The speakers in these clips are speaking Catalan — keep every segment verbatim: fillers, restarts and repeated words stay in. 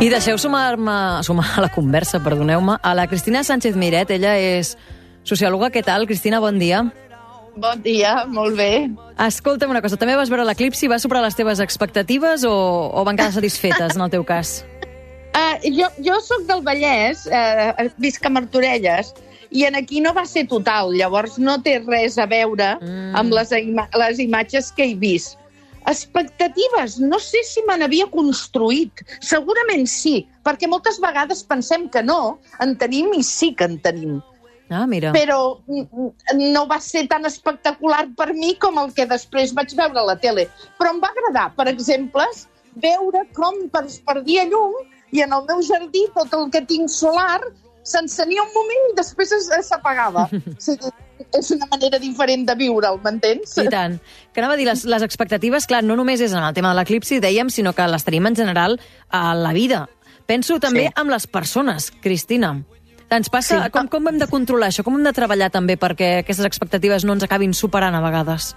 I deixeu sumar-me sumar a la conversa, perdoneu-me, a la Cristina Sánchez Miret. Ella és sociòloga. Què tal, Cristina? Bon dia. Bon dia, molt bé. Escolta'm una cosa, també vas veure l'eclipsi, va superar les teves expectatives o, o van quedar satisfetes, en el teu cas? Uh, jo, jo sóc del Vallès, uh, visc a Martorelles, i en aquí no va ser total, llavors no té res a veure mm. amb les, ima les imatges que he vist. Expectatives, no sé si me n'havia construït. Segurament sí, perquè moltes vegades pensem que no, en tenim i sí que en tenim. Ah, mira. Però no va ser tan espectacular per mi com el que després vaig veure a la tele. Però em va agradar, per exemple, veure com es perdia llum i en el meu jardí tot el que tinc solar s'encenia un moment i després s'apagava. O sigui, és una manera diferent de viure'l, m'entens? I tant. Que anava a dir, les, les expectatives, clar, no només és en el tema de l'eclipsi, dèiem, sinó que les tenim en general a la vida. Penso també sí. amb les persones, Cristina. Ens passa, sí. com, com hem de controlar això? Com hem de treballar també perquè aquestes expectatives no ens acabin superant a vegades?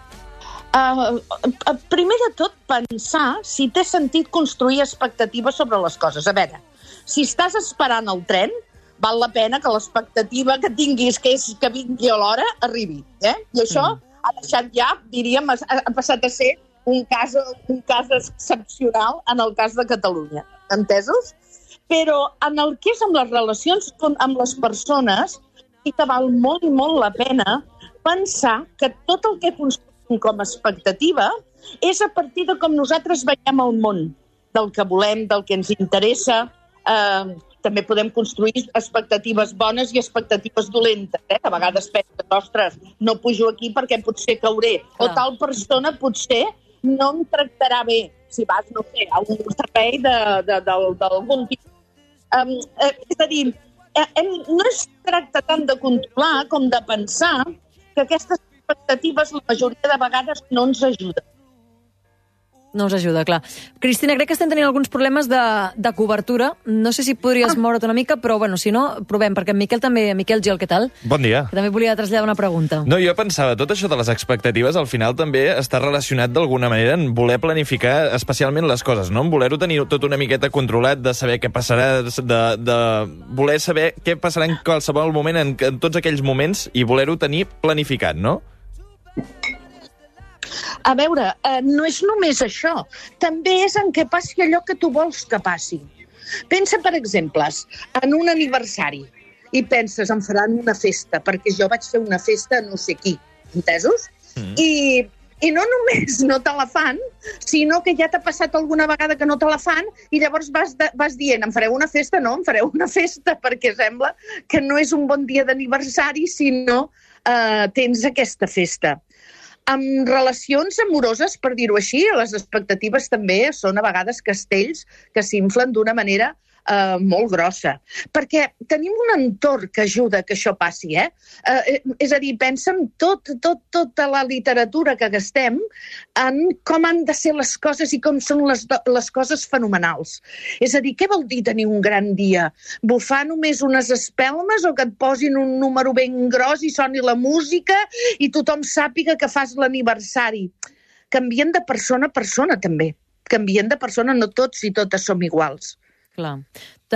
Uh, primer de tot, pensar si té sentit construir expectatives sobre les coses. A veure, si estàs esperant el tren, val la pena que l'expectativa que tinguis, que és que vingui a l'hora, arribi. Eh? I això mm. ha deixat ja, diríem, ha, ha passat a ser un cas, un cas excepcional en el cas de Catalunya. Entesos? Però en el que és amb les relacions amb les persones, sí que val molt i molt la pena pensar que tot el que construïm com a expectativa és a partir de com nosaltres veiem el món, del que volem, del que ens interessa. Eh, també podem construir expectatives bones i expectatives dolentes. Eh? A vegades penses, ostres, no pujo aquí perquè potser cauré. Clar. O tal persona potser no em tractarà bé si vas, no sé, a un servei d'algun tipus. Um, eh, és a dir, eh, no es tracta tant de controlar com de pensar que aquestes expectatives la majoria de vegades no ens ajuden. No us ajuda, clar. Cristina, crec que estem tenint alguns problemes de, de cobertura. No sé si podries ah. moure't una mica, però bueno, si no, provem, perquè en Miquel també... Miquel Gil, què tal? Bon dia. Que també volia traslladar una pregunta. No, jo pensava, tot això de les expectatives al final també està relacionat d'alguna manera en voler planificar especialment les coses, no? En voler-ho tenir tot una miqueta controlat, de saber què passarà, de, de voler saber què passarà en qualsevol moment, en, en tots aquells moments, i voler-ho tenir planificat, no? A veure, eh, no és només això. També és en què passi allò que tu vols que passi. Pensa, per exemple, en un aniversari i penses, em faran una festa, perquè jo vaig fer una festa a no sé qui, entesos? Mm. I, I no només no te la fan, sinó que ja t'ha passat alguna vegada que no te la fan i llavors vas, de, vas dient, em fareu una festa? No, em fareu una festa, perquè sembla que no és un bon dia d'aniversari si no eh, tens aquesta festa. Amb relacions amoroses, per dir-ho així, les expectatives també són a vegades castells que s'inflen d'una manera eh, molt grossa. Perquè tenim un entorn que ajuda que això passi, eh? eh és a dir, pensa en tot, tot, tota la literatura que gastem en com han de ser les coses i com són les, les coses fenomenals. És a dir, què vol dir tenir un gran dia? Bufar només unes espelmes o que et posin un número ben gros i soni la música i tothom sàpiga que fas l'aniversari? Canvien de persona a persona, també. Canvien de persona, no tots i totes som iguals. Clar.